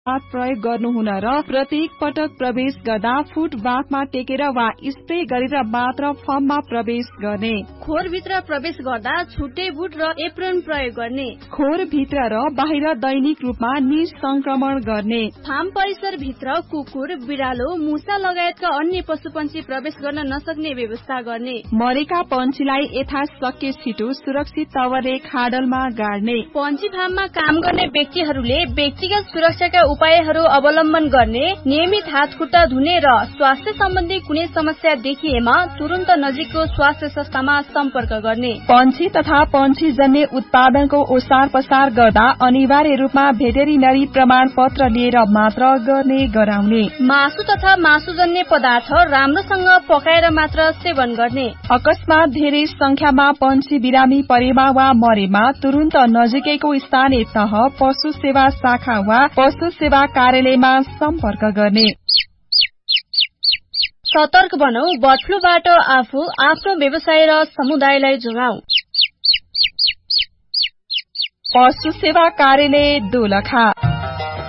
प्रयोग गर्नुहुन र प्रत्येक पटक प्रवेश गर्दा फुट बाथमा टेकेर वा स्प्रे गरेर मात्र फर्ममा प्रवेश गर्ने। खोरभित्र प्रवेश गर्दा छुट्टै बुट र एप्रोन प्रयोग गर्ने। खोरभित्र र बाहिर दैनिक रूपमा निसंक्रमण गर्ने। फार्म परिसर भित्र कुकुर, बिरालो, मुसा लगायतका अन्य पशुपन्छी प्रवेश गर्न नसक्ने व्यवस्था गर्ने। मरेका पन्छीलाई यथाशक्य छिटो सुरक्षित तवरले खाडलमा गाड्ने। पन्छी फार्ममा काम गर्ने व्यक्तिहरूले व्यक्तिगत सुरक्षाका उपायहरू अवलम्बन गर्ने। नियमित हातखुट्टा धुने र स्वास्थ्य सम्बन्धी कुनै समस्या देखिएमा तुरन्त नजिकको स्वास्थ्य संस्थामा सम्पर्क गर्ने। पन्छी तथा पन्छीजन्य उत्पादनको ओसार पसार गर्दा अनिवार्य रूपमा भेटेरिनरी प्रमाण पत्र लिएर मात्र गर्ने गराउने। मासु तथा मासुजन्य पदार्थ राम्रोसँग पकाएर मात्र सेवन गर्ने। अकस्मात धेरै संख्यामा पन्छी बिरामी परेमा वा मरेमा तुरन्त नजिकैको स्थानीय तह, पशु सेवा शाखा वा पशु सेवा कार्यालयमा सम्पर्क गर्ने। सतर्क बनौ, बर्ड फ्लूबाट आफू, आफ्नो व्यवसाय र समुदायलाई जोगाऊ। पशु सेवा कार्यालय दोलखा।